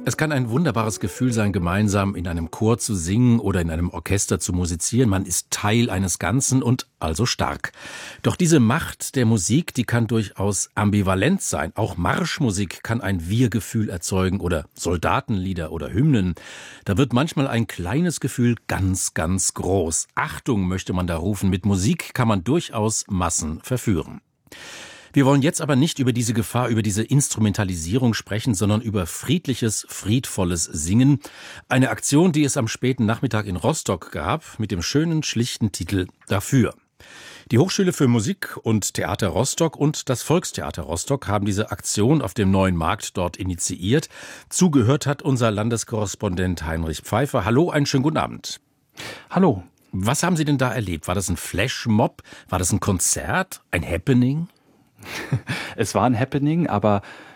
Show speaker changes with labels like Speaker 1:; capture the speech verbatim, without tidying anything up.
Speaker 1: Es kann ein wunderbares Gefühl sein, gemeinsam in einem Chor zu singen oder in einem Orchester zu musizieren. Man ist Teil eines Ganzen und also stark. Doch diese Macht der Musik, die kann durchaus ambivalent sein. Auch Marschmusik kann ein Wir-Gefühl erzeugen oder Soldatenlieder oder Hymnen. Da wird manchmal ein kleines Gefühl ganz, ganz groß. Achtung, möchte man da rufen. Mit Musik kann man durchaus Massen verführen. Wir wollen jetzt aber nicht über diese Gefahr, über diese Instrumentalisierung sprechen, sondern über friedliches, friedvolles Singen. Eine Aktion, die es am späten Nachmittag in Rostock gab, mit dem schönen, schlichten Titel »Dafür«. Die Hochschule für Musik und Theater Rostock und das Volkstheater Rostock haben diese Aktion auf dem Neuen Markt dort initiiert. Zugehört hat unser Landeskorrespondent Heinrich Pfeiffer. Hallo, einen schönen guten Abend.
Speaker 2: Hallo.
Speaker 1: Was haben Sie denn da erlebt? War das ein Flashmob? War das ein Konzert? Ein Happening?
Speaker 2: Es war ein Happening, aber